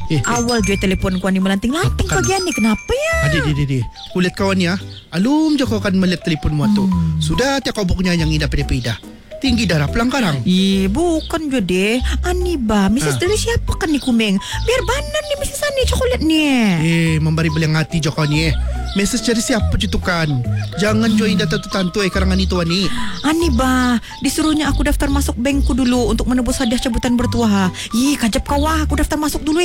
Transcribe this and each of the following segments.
Awal je telefon kau ni melanting-lanting pagi ni. Kenapa ya? Adik. Kulit kawan ni alum je kau akan melihat telefonmu tu. Sudah tiap kau buknya yang indah peda-peda. Tinggi darah pelangkarang. Bukan je deh. Ani ba, Mrs. Dari siapa kan ni kumeng? Biar banan ni Mrs. Ani coklat ni. Memberi beliang hati je kau ni. Mrs. Dari siapa je tu kan? Jangan join data tu tantu karangan itu Ani. Ani ba, disuruhnya aku daftar masuk bankku dulu untuk menebus hadiah cabutan bertuah. Kajap kau aku daftar masuk dulu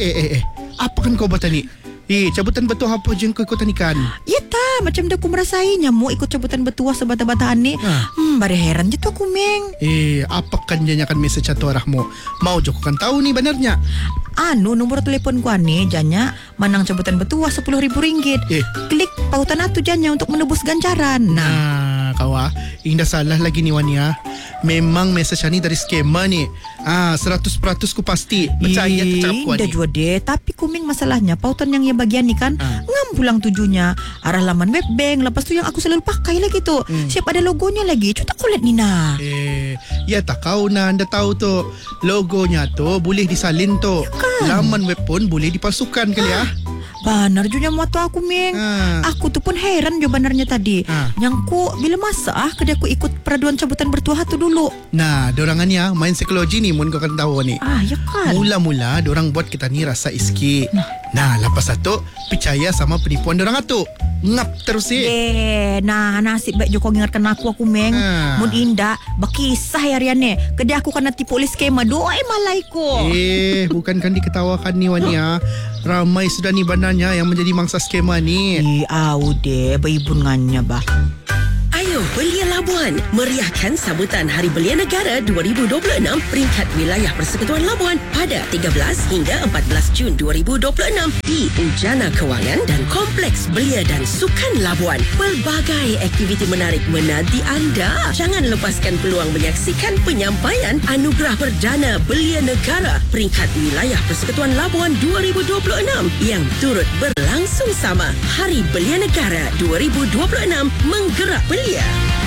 Apa kan kau buat Ani? Cabutan bertuah apa je kau ikutan ikan? Ya tak, macam dah aku merasai nyamuk ikut cabutan bertuah sebata-bataan ni. Bari heran je tu aku meng. Apa kan janya kan mesej atau arahmu? Mau je kan tahu ni benarnya. Nombor telefon ku ni janya menang cabutan bertuah RM10,000. Klik pautan atu janya untuk menebus ganjaran. Kau indah salah lagi ni Wania. Memang mesej ni dari skema ni. 100% ku pasti percaya cakap ku ni. Dah jua deh. Tapi kuming masalahnya pautan yang bagian ni kan ngam pulang tujunya arah laman web bank. Lepas tu yang aku selalu pakai lagi tu. Siap ada logonya lagi. Cuta kulit ni nah. Ya tak kau anda tahu tu. Logonya tu boleh disalin tu. Laman web pun boleh dipalsukan kali ya. Benar juga moto aku meng. Aku tu pun heran je benarnya tadi. Yang ku bila masa kedai aku ikut peraduan cabutan bertuah tu dulu. Nah, dorangannya main psikologi ni mun kau kan tahu ni. Ya kan. Mula-mula dorang buat kita ni rasa iski. Nah, lepas satu percaya sama penipuan dorang tu. Ngap terus nasib baik Joko ingatkan aku meng. Mun indah bakisah harian ni. Kedai aku kena tipu oleh skema doai malai ko. Bukan kan diketawakan ni Wania. Ramai sudah ni bananya yang menjadi mangsa skema ni. Deh baibungannya bah. Ayo Belia Labuan meriahkan sambutan Hari Belia Negara 2026 peringkat Wilayah Persekutuan Labuan pada 13 hingga 14 Jun 2026 di Ujana Kewangan dan Kompleks Belia dan Sukan Labuan. Pelbagai aktiviti menarik menanti anda. Jangan lepaskan peluang menyaksikan penyampaian Anugerah Perdana Belia Negara peringkat Wilayah Persekutuan Labuan 2026 yang turut berlangsung sama. Hari Belia Negara 2026 menggerak belia.